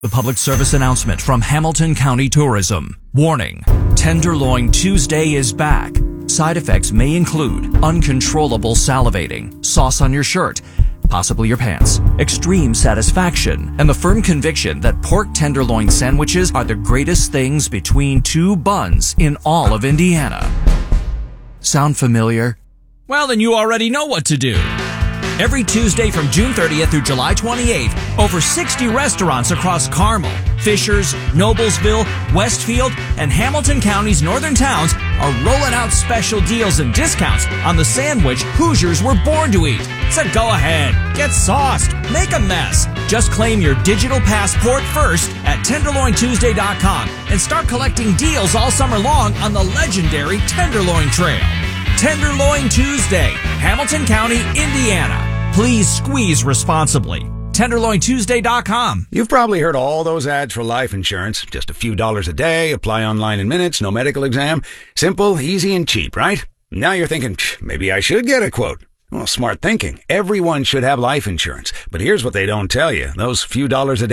The public service announcement from Hamilton County Tourism. Warning, Tenderloin Tuesday is back. Side effects may include uncontrollable salivating, sauce on your shirt, possibly your pants, extreme satisfaction, and the firm conviction that pork tenderloin sandwiches are the greatest things between two buns in all of Indiana. Sound familiar? Well, then you already know what to do. Every Tuesday from June 30th through July 28th, over 60 restaurants across Carmel, Fishers, Noblesville, Westfield, and Hamilton County's northern towns are rolling out special deals and discounts on the sandwich Hoosiers were born to eat. So go ahead, get sauced, make a mess. Just claim your digital passport first at TenderloinTuesday.com and start collecting deals all summer long on the legendary Tenderloin Trail. Tenderloin Tuesday, Hamilton County, Indiana. Please squeeze responsibly. TenderloinTuesday.com. You've probably heard all those ads for life insurance. Just a few dollars a day, apply online in minutes, no medical exam. Simple, easy, and cheap, right? Now you're thinking, maybe I should get a quote. Well, smart thinking. Everyone should have life insurance. But here's what they don't tell you. Those few dollars a day